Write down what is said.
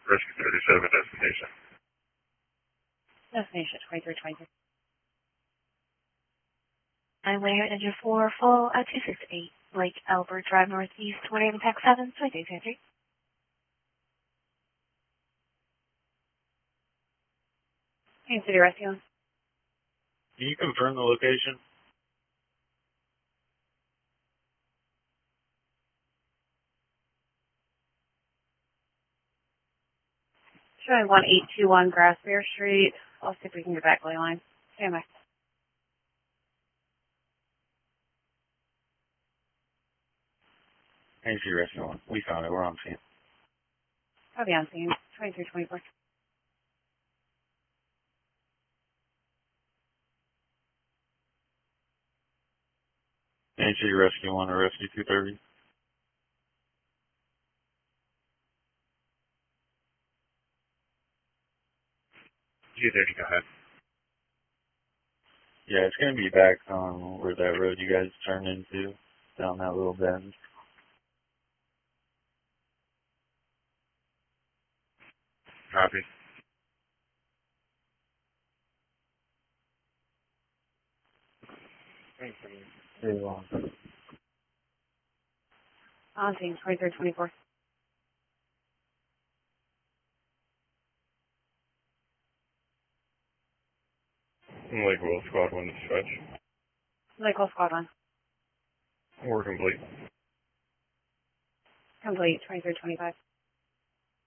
Rescue 37 destination. Destination 2323. I'm Layer Engine 4, full at 268, Lake Albert Drive Northeast, 28 Impact 7, 2323. Hey, City Rescue. Can you confirm the location? Showing 1821 Grassmere Street. I'll see if we can get back ley line. Stand by. Hey, City Rescue 1. We found it. We're on scene. I'll be on scene. 2324. Hey, City Rescue 1 or Rescue 230. 230, go ahead. Yeah, it's going to be back on where that road you guys turned into, down that little bend. Copy. Thanks, very long. On scene. 2324. Lake Will Squad 1 dispatch. Lake Will Squad 1. We're complete. Complete. 2325.